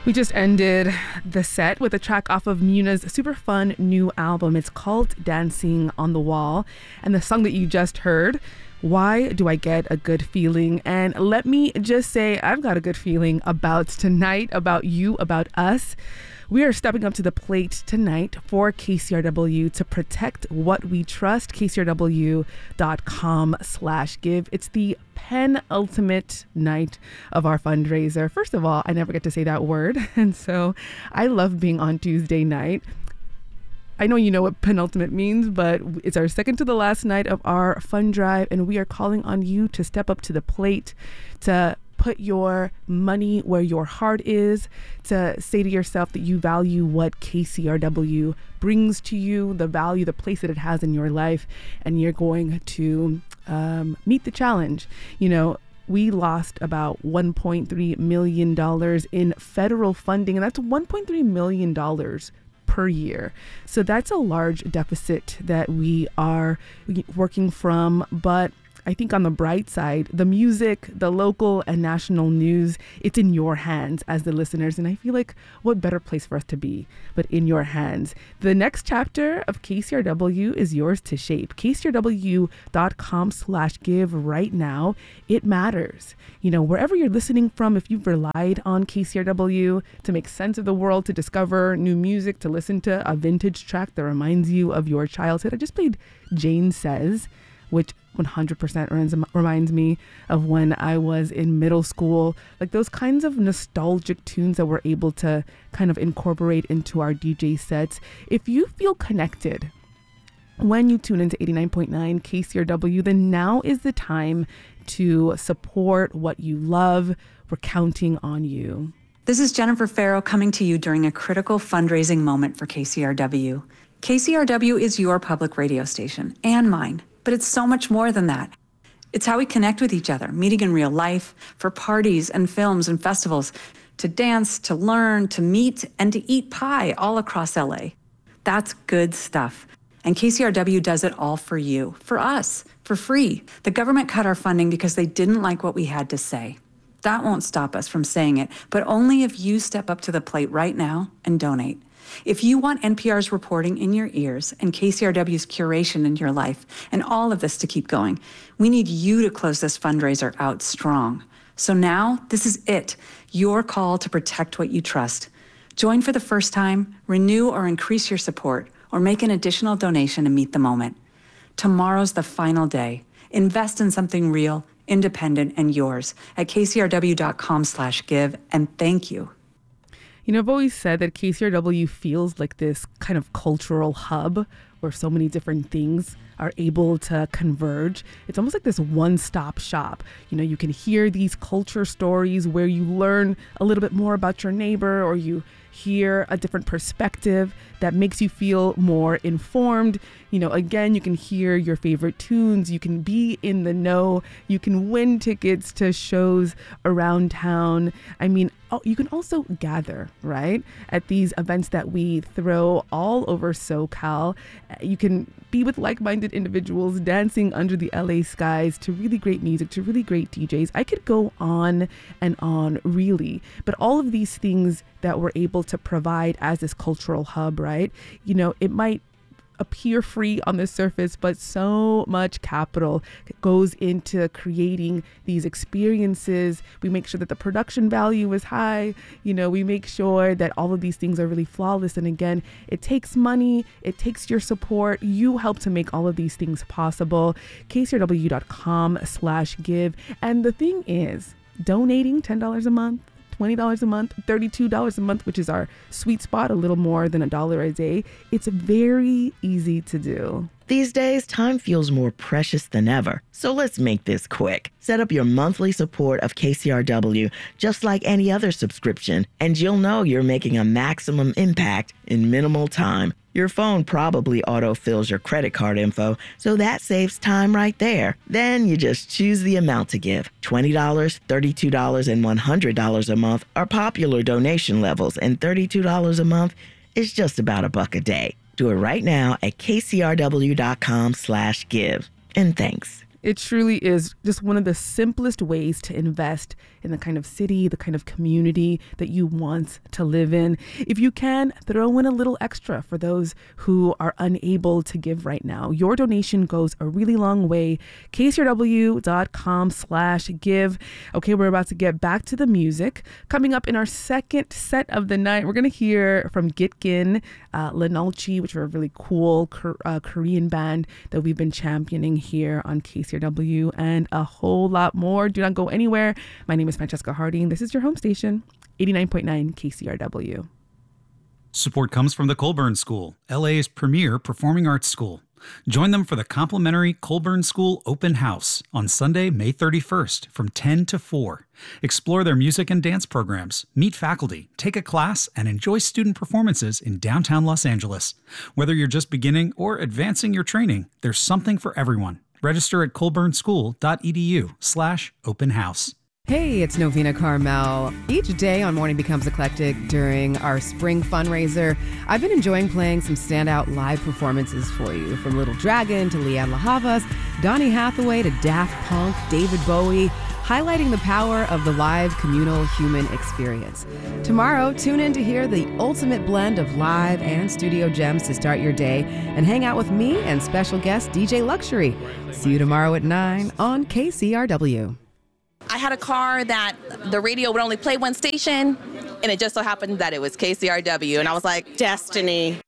We just ended the set with a track off of Muna's super fun new album. It's called Dancing on the Wall. And the song that you just heard, Why Do I Get a Good Feeling? And let me just say, I've got a good feeling about tonight, about you, about us. We are stepping up to the plate tonight for KCRW to protect what we trust. KCRW.com/give. It's the penultimate night of our fundraiser. First of all, I never get to say that word. And so I love being on Tuesday night. I know you know what penultimate means, but it's our second to the last night of our fund drive. And we are calling on you to step up to the plate, to put your money where your heart is, to say to yourself that you value what KCRW brings to you, the value, the place that it has in your life, and you're going to meet the challenge. You know, we lost about $1.3 million in federal funding, and that's $1.3 million per year. So that's a large deficit that we are working from, but I think on the bright side, the music, the local and national news, it's in your hands as the listeners. And I feel like what better place for us to be, but in your hands. The next chapter of KCRW is yours to shape. KCRW.com/give right now. It matters. You know, wherever you're listening from, if you've relied on KCRW to make sense of the world, to discover new music, to listen to a vintage track that reminds you of your childhood. I just played Jane Says, which 100% reminds me of when I was in middle school, like those kinds of nostalgic tunes that we're able to kind of incorporate into our DJ sets. If you feel connected when you tune into 89.9 KCRW, then now is the time to support what you love. We're counting on you. This is Jennifer Farrow coming to you during a critical fundraising moment for KCRW. KCRW is your public radio station and mine. But it's so much more than that. It's how we connect with each other, meeting in real life, for parties and films and festivals, to dance, to learn, to meet, and to eat pie all across LA. That's good stuff. And KCRW does it all for you, for us, for free. The government cut our funding because they didn't like what we had to say. That won't stop us from saying it, but only if you step up to the plate right now and donate. If you want NPR's reporting in your ears and KCRW's curation in your life and all of this to keep going, we need you to close this fundraiser out strong. So now, this is it, your call to protect what you trust. Join for the first time, renew or increase your support, or make an additional donation and meet the moment. Tomorrow's the final day. Invest in something real, independent, and yours at kcrw.com/give, and thank you. You know, I've always said that KCRW feels like this kind of cultural hub where so many different things are able to converge. It's almost like this one-stop shop. You know, you can hear these culture stories where you learn a little bit more about your neighbor, or you hear a different perspective that makes you feel more informed. You know, again, you can hear your favorite tunes. You can be in the know. You can win tickets to shows around town. I mean, you can also gather, right, at these events that we throw all over SoCal. You can be with like-minded individuals dancing under the LA skies to really great music, to really great DJs. I could go on and on, really. But all of these things that we're able to provide as this cultural hub, right? You know, it might appear free on the surface, but so much capital goes into creating these experiences. We make sure that the production value is high. You know, we make sure that all of these things are really flawless. And again, it takes money, it takes your support. You help to make all of these things possible. KCRW.com/give. And the thing is, donating $10 a month, $20 a month, $32 a month, which is our sweet spot, a little more than $1 a day. It's very easy to do. These days, time feels more precious than ever. So let's make this quick. Set up your monthly support of KCRW just like any other subscription, and you'll know you're making a maximum impact in minimal time. Your phone probably autofills your credit card info, so that saves time right there. Then you just choose the amount to give. $20, $32, and $100 a month are popular donation levels, and $32 a month is just about $1 a day. Do it right now at kcrw.com/give. And thanks. It truly is just one of the simplest ways to invest in the kind of city, the kind of community that you want to live in. If you can, throw in a little extra for those who are unable to give right now. Your donation goes a really long way. KCRW.com/give. Okay, we're about to get back to the music. Coming up in our second set of the night, we're going to hear from Gitgin, Lenalchi, which are a really cool Korean band that we've been championing here on KCRW, and a whole lot more. Do not go anywhere. My name is Francesca Harding. This is your home station, 89.9 KCRW. Support comes from the Colburn School, LA's premier performing arts school. Join them for the complimentary Colburn School Open House on Sunday, May 31st from 10 to 4. Explore their music and dance programs, meet faculty, take a class, and enjoy student performances in downtown Los Angeles. Whether you're just beginning or advancing your training, there's something for everyone. Register at colburnschool.edu/open house. Hey, it's Novena Carmel. Each day on Morning Becomes Eclectic during our spring fundraiser, I've been enjoying playing some standout live performances for you, from Little Dragon to Leanne LaHavas, Donny Hathaway to Daft Punk, David Bowie, highlighting the power of the live communal human experience. Tomorrow, tune in to hear the ultimate blend of live and studio gems to start your day and hang out with me and special guest DJ Luxury. See you tomorrow at 9 on KCRW. I had a car that the radio would only play one station, and it just so happened that it was KCRW, and I was like, destiny.